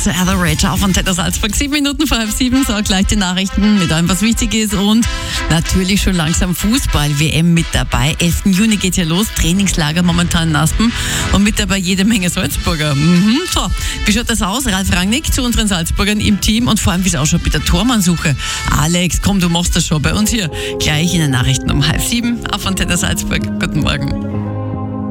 zu Average auf Antenne Salzburg. 7 Minuten vor 6:30, so gleich die Nachrichten mit allem, was wichtig ist. Und natürlich schon langsam Fußball-WM mit dabei. 11. Juni geht ja los, Trainingslager momentan in Aspen. Und mit dabei jede Menge Salzburger. So, wie schaut das aus? Ralf Rangnick zu unseren Salzburgern im Team und vor allem, wie es ausschaut mit der Tormannsuche. Alex, komm, du machst das schon bei uns hier. Gleich in den Nachrichten um 6:30 auf Antenne Salzburg. Guten Morgen.